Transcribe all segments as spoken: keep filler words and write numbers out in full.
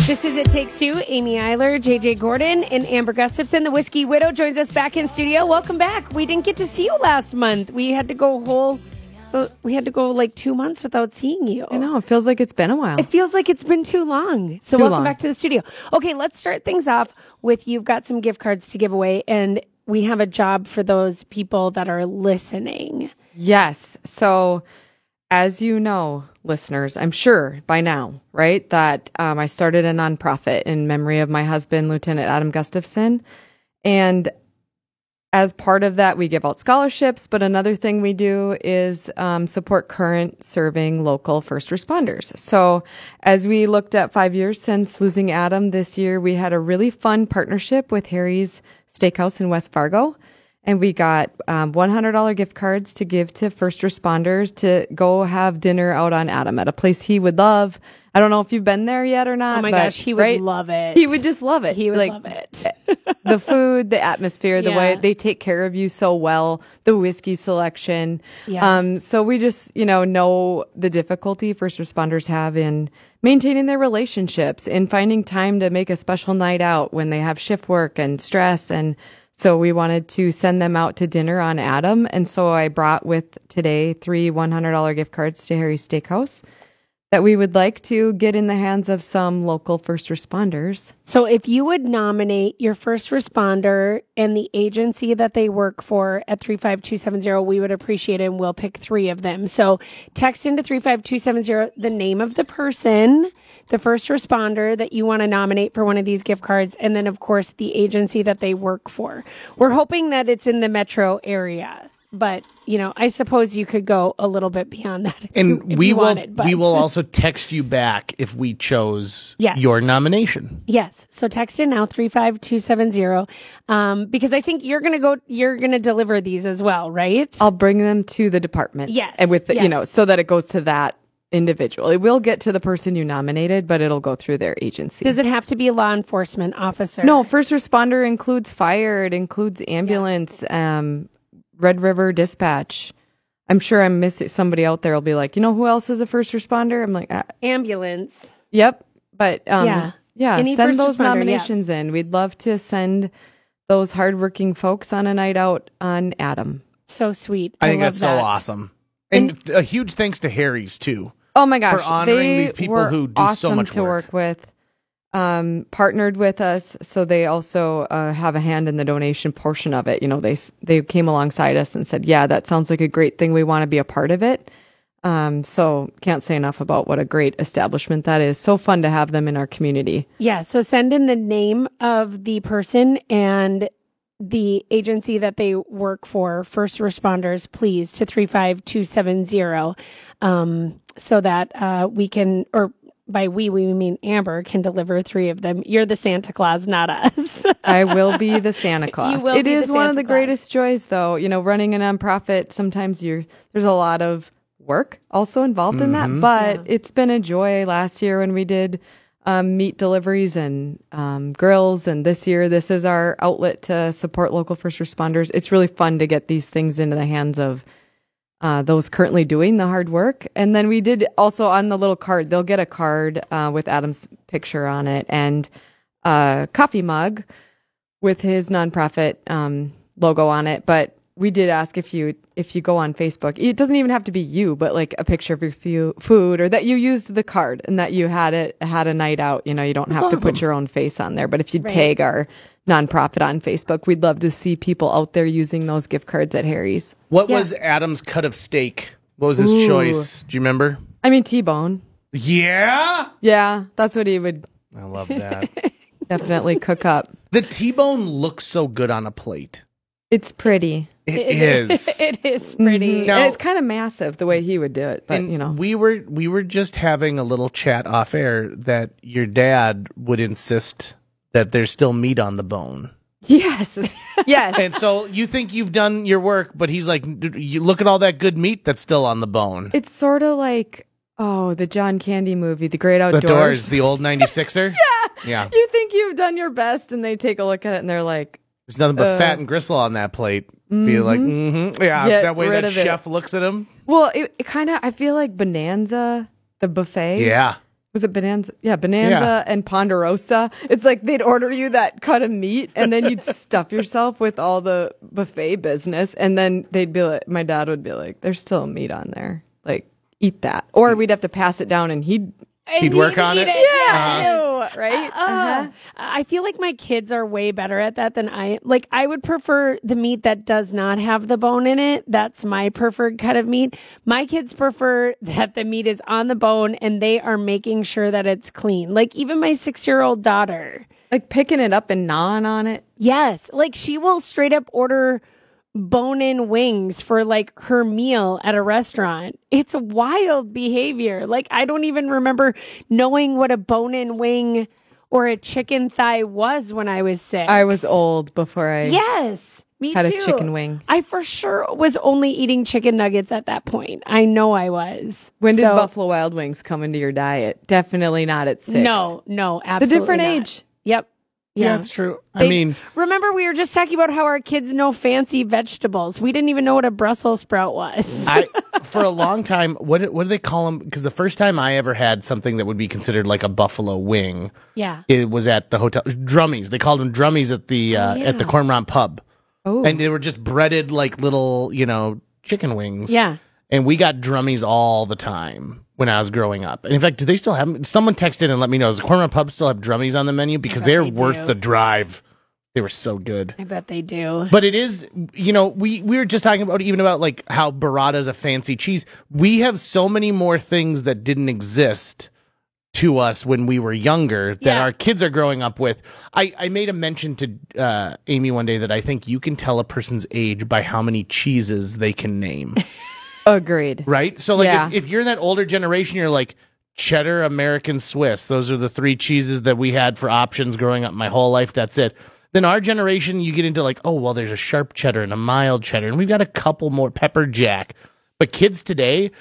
This is It Takes Two. Amy Eiler, J J Gordon, and Amber Gustafson, the Whiskey Widow, joins us back in studio. Welcome back. We didn't get to see you last month. We had to go whole, so we had to go like two months without seeing you. I know. It feels like it's been a while. It feels like it's been too long. So too welcome long. back to the studio. Okay, let's start things off with you've got some gift cards to give away, and we have a job for those people that are listening. Yes. So, as you know, listeners, I'm sure by now, right, that um, I started a nonprofit in memory of my husband, Lieutenant Adam Gustafson. And as part of that, we give out scholarships. But another thing we do is um, support current serving local first responders. So as we looked at five years since losing Adam this year, we had a really fun partnership with Harry's Steakhouse in West Fargo. And we got um, one hundred dollars gift cards to give to first responders to go have dinner out on Adam at a place he would love. I don't know if you've been there yet or not. Oh my but, gosh, he would right? love it. He would just love it. He would like, love it. The food, the atmosphere, the Yeah. way they take care of you so well, the whiskey selection. Yeah. Um, so we just, you know, know the difficulty first responders have in maintaining their relationships and finding time to make a special night out when they have shift work and stress. And so we wanted to send them out to dinner on Adam. And so I brought with today three one hundred dollars gift cards to Harry's Steakhouse that we would like to get in the hands of some local first responders. So if you would nominate your first responder and the agency that they work for at three five two seven zero, we would appreciate it, and we'll pick three of them. So text into three five two seven zero the name of the person, the first responder that you want to nominate for one of these gift cards, and then, of course, the agency that they work for. We're hoping that it's in the metro area. But, you know, I suppose you could go a little bit beyond that if And you, if we you will wanted. But. we will also text you back if we chose Yes. your nomination. Yes. So text in now, three five two seven zero, um, because I think you're going to go, you're going to deliver these as well, right? I'll bring them to the department. Yes, And with, the, yes. you know, so that it goes to that individual. It will get to the person you nominated, but it'll go through their agency. Does it have to be a law enforcement officer? No, first responder includes fire. It includes ambulance, um, Red River Dispatch. I'm sure I'm missing somebody out there will be like, you know who else is a first responder? I'm like, uh, Ambulance. yep. But um, Yeah. yeah, Any send first those responder, nominations in. We'd love to send those hardworking folks on a night out on Adam. So sweet. I, think love that's that. so awesome. And, and a huge thanks to Harry's, too. Oh my gosh, For honoring they these people were who do so awesome much to work. work with. Um, partnered with us, so they also uh, have a hand in the donation portion of it. You know, they they came alongside us and said, "Yeah, that sounds like a great thing. We want to be a part of it." Um, so can't say enough about what a great establishment that is. So fun to have them in our community. Yeah. So send in the name of the person and the agency that they work for, first responders, please, to three five two seven zero, um, so that uh, we can, or by we, we mean Amber, can deliver three of them. You're the Santa Claus, not us. I will be the Santa Claus. You will It be is the one Santa of the Claus. greatest joys, though. You know, running a nonprofit, sometimes you're there's a lot of work also involved in that, but Yeah. it's been a joy. Last year when we did um, meat deliveries and um, grills, and this year this is our outlet to support local first responders. It's really fun to get these things into the hands of uh, those currently doing the hard work. And then we did also on the little card, they'll get a card uh, with Adam's picture on it and a coffee mug with his nonprofit um, logo on it. But we did ask if you if you go on Facebook, it doesn't even have to be you, but like a picture of your fu- food, or that you used the card and that you had it had a night out. You know, you don't That's have to awesome. put your own face on there. But if you Right. tag our nonprofit on Facebook, we'd love to see people out there using those gift cards at Harry's. What Yeah. was Adam's cut of steak? What was his Ooh. choice? Do you remember? I mean, T-bone. Yeah. Yeah, that's what he would I love that. definitely cook up. The T-bone looks so good on a plate. It's pretty. It is. It is pretty. Mhm. Now- and it's kind of massive the way he would do it, but and you know. we were we were just having a little chat off air that your dad would insist that there's still meat on the bone. Yes. Yes. And so you think you've done your work, but he's like, "Dude, you look at all that good meat that's still on the bone. It's sort of like, oh, the John Candy movie, The Great The Outdoors. Doors, the old ninety-sixer. Yeah. Yeah. You think you've done your best, and they take a look at it, and they're like, There's nothing but Uh, fat and gristle on that plate. Be like, mm-hmm. Yeah, Get that way rid that of it. chef looks at him. well, it, it kind of, I feel like Bonanza, the buffet. Yeah. Was it Bonanza? Yeah, Bonanza Yeah. and Ponderosa. It's like they'd order you that cut of meat, and then you'd stuff yourself with all the buffet business, and then they'd be like, my dad would be like, "There's still meat on there. Like, eat that." Or we'd have to pass it down, and he'd He'd work on it? yeah, ew, right? Uh, uh, I feel like my kids are way better at that than I. Like, I would prefer the meat that does not have the bone in it. That's my preferred cut of meat. My kids prefer that the meat is on the bone and they are making sure that it's clean. Like, even my six-year-old daughter. Like picking it up and gnawing on it. Yes. Like, she will straight up order bone-in wings for like her meal at a restaurant. It's wild behavior. Like, I don't even remember knowing what a bone-in wing or a chicken thigh was when I was six. I was old before I Yes, me had too. a chicken wing. I for sure was only eating chicken nuggets at that point. I know I was. When did So- Buffalo Wild Wings come into your diet? Definitely not at six. No, no, The absolutely different not. age. Yep. Yeah, Yeah. that's true. I They- mean, Remember, we were just talking about how our kids know fancy vegetables. We didn't even know what a Brussels sprout was. I for a long time, what what do they call them? Because the first time I ever had something that would be considered like a buffalo wing, yeah. it was at the hotel Drummies. They called them Drummies at the uh, Oh, yeah. at the Cormorant Pub, Oh. and they were just breaded like little, you know, chicken wings. Yeah. And we got Drummies all the time when I was growing up. And in fact, do they still have them? Someone texted and let me know. Does the Cormorant Pub still have Drummies on the menu? Because bet they're they worth do. the drive. They were so good. I bet they do. But it is, you know, we, we were just talking about even about like how burrata is a fancy cheese. We have so many more things that didn't exist to us when we were younger that Yeah. our kids are growing up with. I, I made a mention to uh, Amy one day that I think you can tell a person's age by how many cheeses they can name. Agreed. Right? So, like, Yeah. if, if you're that older generation, you're like, cheddar, American, Swiss. Those are the three cheeses that we had for options growing up my whole life. That's it. Then our generation, you get into like, oh, well, there's a sharp cheddar and a mild cheddar, and we've got a couple more, pepper jack. But kids today,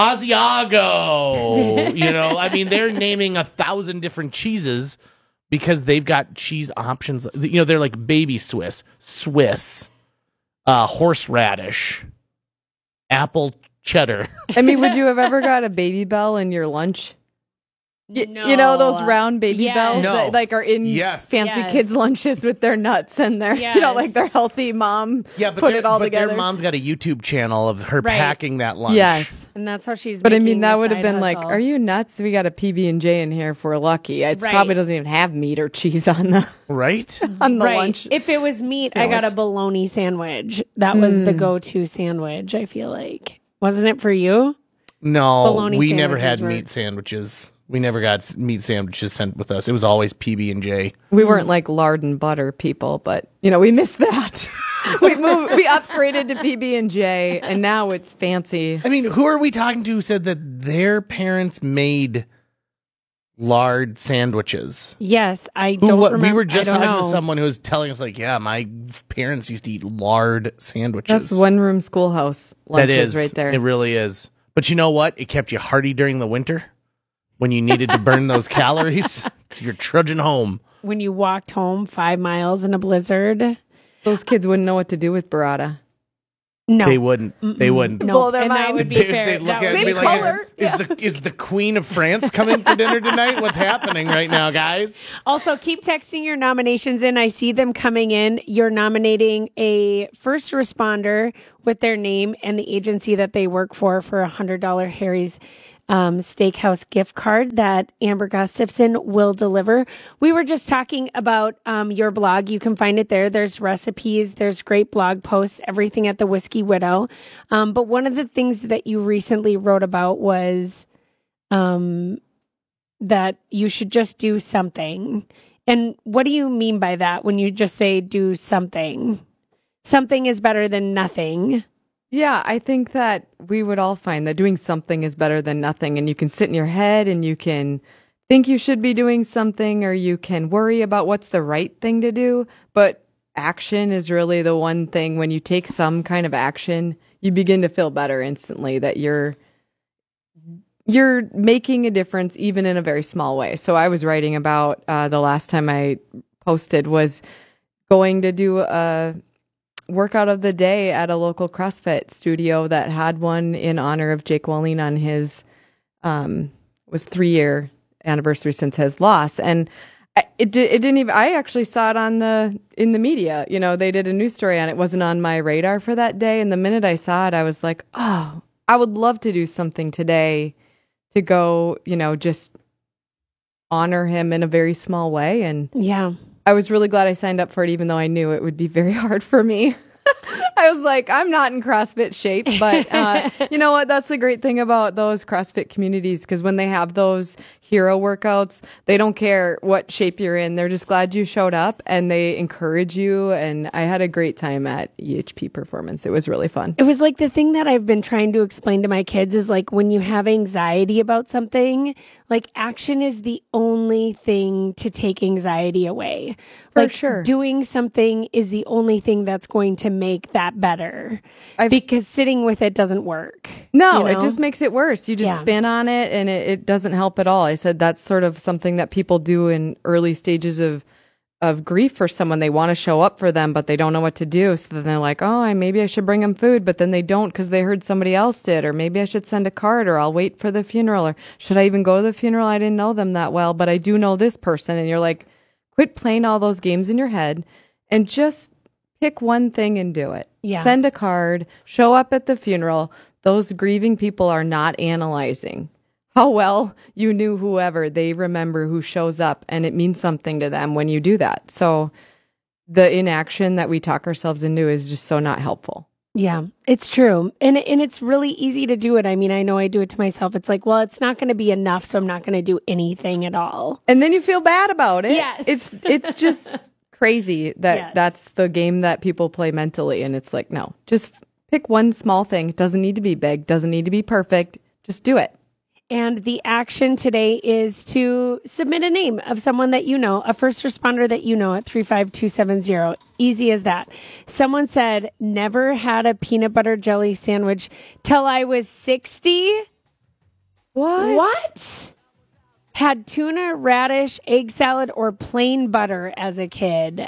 Asiago, you know, I mean, they're naming a thousand different cheeses because they've got cheese options. You know, they're like baby Swiss, Swiss, uh, horseradish, apple cheddar. I mean, would you have ever got a Baby Bell in your lunch? Y- No. You know those round Baby Yes. Bells No. that like are in Yes. fancy Yes. kids' lunches with their nuts and their, you know, Yes. like their healthy mom Yeah, but, put their, it all but together. their mom's got a YouTube channel of her Right. packing that lunch. Yes. And that's how she's But I making mean, that the would have side been like, hustle. are you nuts? We got a P B and J in here if we're lucky. It Right. probably doesn't even have meat or cheese on the Right? on the right. lunch. If it was meat, I got a Sandwich. bologna sandwich. That was the Mm. go-to sandwich, I feel like. Wasn't it for you? No, Bologna we never sandwiches had were- meat sandwiches. We never got s- meat sandwiches sent with us. It was always P B and J. We weren't like lard and butter people, but you know, we missed that. we moved, we upgraded to P B and J, and now it's fancy. I mean, who are we talking to who said that their parents made lard sandwiches? Yes, I Who? don't What? remember. We were just I don't talking to know. someone who was telling us, like, yeah, my parents used to eat lard sandwiches. That's one room schoolhouse lunches That is right there. It really is. But you know what? It kept you hearty during the winter when you needed to burn those calories. So you're trudging home. When you walked home five miles in a blizzard. Those kids wouldn't know what to do with burrata. No. They wouldn't. They Mm-mm. wouldn't. No, Blow their and that mind. would be They- fair. they'd look That at it would and be be like, color. is, is the is the Queen of France coming for dinner tonight? What's happening right now, guys? Also, keep texting your nominations in. I see them coming in. You're nominating a first responder with their name and the agency that they work for for a one hundred dollars Harry's um, Steakhouse gift card that Amber Gustafson will deliver. We were just talking about um, your blog. You can find it there. There's recipes. There's great blog posts, everything at the Whiskey Widow. Um, but one of the things that you recently wrote about was um, that you should just do something. And what do you mean by that when you just say do something? Something is better than nothing. Yeah, I think that we would all find that doing something is better than nothing. And you can sit in your head and you can think you should be doing something, or you can worry about what's the right thing to do. But action is really the one thing. When you take some kind of action, you begin to feel better instantly that you're you're making a difference, even in a very small way. So I was writing about uh, the last time I posted was going to do a workout of the day at a local CrossFit studio that had one in honor of Jake Walling on his um was three year anniversary since his loss. And I- it, di- it didn't even, I actually saw it on the, in the media. You know, they did a news story on it. It wasn't on my radar for that day. And the minute I saw it, I was like, oh, I would love to do something today to go, you know, just honor him in a very small way. And Yeah. I was really glad I signed up for it, even though I knew it would be very hard for me. I was like, I'm not in CrossFit shape, but uh, you know what? That's the great thing about those CrossFit communities, because when they have those hero workouts, they don't care what shape you're in. They're just glad you showed up, and they encourage you. And I had a great time at E H P Performance. It was really fun. It was like the thing that I've been trying to explain to my kids is like when you have anxiety about something, like action is the only thing to take anxiety away. For like sure. Doing something is the only thing that's going to make that better. I've- because sitting with it doesn't work. No, you it know? just makes it worse. You just Yeah. spin on it, and it, it doesn't help at all. I said that's sort of something that people do in early stages of of grief for someone. They want to show up for them, but they don't know what to do. So then they're like, oh, I, maybe I should bring them food, but then they don't because they heard somebody else did. Or maybe I should send a card, or I'll wait for the funeral. Or should I even go to the funeral? I didn't know them that well, but I do know this person. And you're like, quit playing all those games in your head and just pick one thing and do it. Yeah. Send a card, show up at the funeral. Those grieving people are not analyzing how well you knew whoever. They remember who shows up, and it means something to them when you do that. So the inaction that we talk ourselves into is just so not helpful. Yeah, it's true. And and it's really easy to do it. I mean, I know I do it to myself. It's like, well, it's not going to be enough, so I'm not going to do anything at all. And then you feel bad about it. Yes. It's it's just crazy that Yes. that's the game that people play mentally. And it's like, no, just pick one small thing. It doesn't need to be big, doesn't need to be perfect. Just do it. And the action today is to submit a name of someone that you know, a first responder that you know at three five two seven zero. Easy as that. Someone said, never had a peanut butter jelly sandwich till I was sixty. What? What? Had tuna, radish, egg salad, or plain butter as a kid.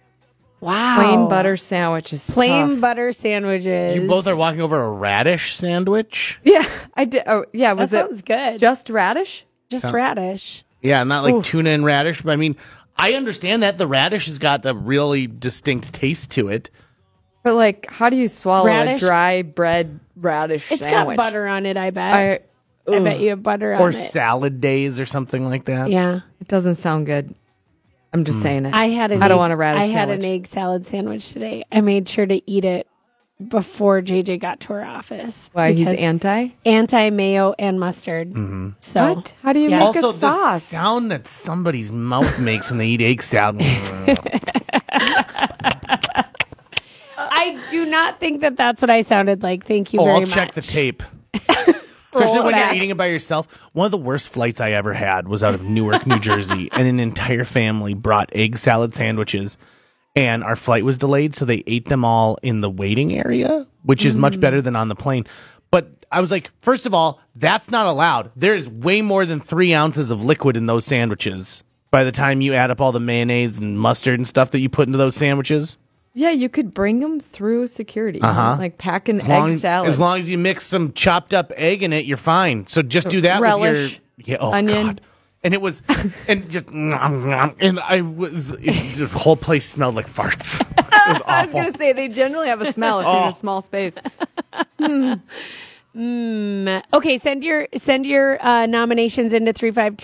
Wow. Plain butter sandwich is Plain tough. butter sandwiches. You both are walking over a radish sandwich? Yeah, I did. Oh, yeah. That Was sounds it good. just radish? Just Sound- radish. Yeah, not like Oof. tuna and radish. But I mean, I understand that the radish has got a really distinct taste to it. But like, how do you swallow Radish? a dry bread radish It's sandwich? got butter on it, I bet. I, I ugh, bet you have butter on Or it. salad days or something like that. Yeah. It doesn't sound good. I'm just saying it. I had an I don't egg- want a radish I had sandwich. an egg salad sandwich today. I made sure to eat it before J J got to our office. Why, he's because anti? anti mayo and mustard. Mm-hmm. So What? How do you Yeah. make Also, a the sauce? sound that somebody's mouth makes when they eat egg salad. I do not think that that's what I sounded like. Thank you Oh, very I'll much. check the tape. Especially Roll when back. you're eating it by yourself. One of the worst flights I ever had was out of Newark, New Jersey, and an entire family brought egg salad sandwiches, and our flight was delayed, so they ate them all in the waiting area, which is much better than on the plane. But I was like, first of all, that's not allowed. There's way more than three ounces of liquid in those sandwiches by the time you add up all the mayonnaise and mustard and stuff that you put into those sandwiches. Yeah, you could bring them through security. Uh-huh. Like pack an As long, egg salad. as long as you mix some chopped up egg in it, you're fine. So just do that Relish, with your yeah, oh onion. God. And it was, and just, and I was, it, the whole place smelled like farts. It was I was awful. going to say, they generally have a smell if you're in Oh. a small space. Mm. Okay, send your send your uh, nominations into three five